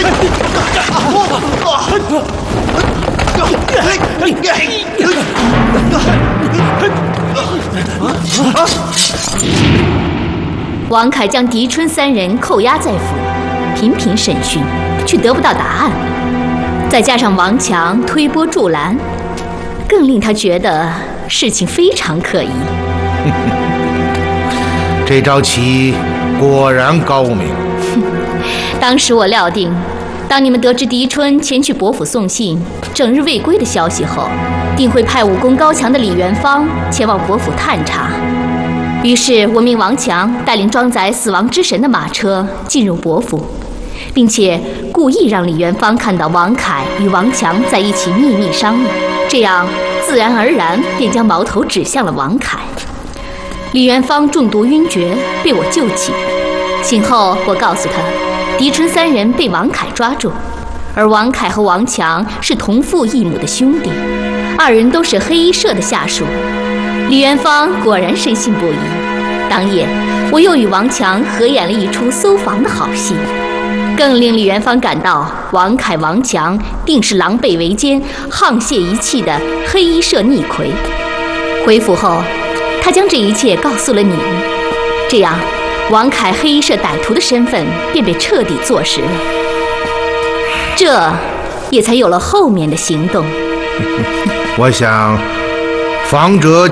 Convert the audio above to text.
王凯将狄春三人扣押在府，频频审讯，却得不到答案。再加上王强推波助澜，更令他觉得事情非常可疑。 这招棋果然高明。 当时我料定，当你们得知狄春前去伯府送信，整日未归的消息后，定会派武功高强的李元芳前往伯府探查。于是我命王强带领装载死亡之神的马车进入伯府，并且故意让李元芳看到王凯与王强在一起秘密商议，这样自然而然便将矛头指向了王凯。李元芳中毒晕厥，被我救起。醒后我告诉他，狄春三人被王凯抓住，而王凯和王强是同父异母的兄弟，二人都是黑衣社的下属。李元芳果然深信不疑。当夜，我又与王强合演了一出搜房的好戏，更令李元芳感到王凯、王强定是狼狈为奸、沆瀣一气的黑衣社逆魁。回府后，他将这一切告诉了你，这样王凯黑衣社歹徒的身份便被彻底坐实了，这也才有了后面的行动。 我想，防者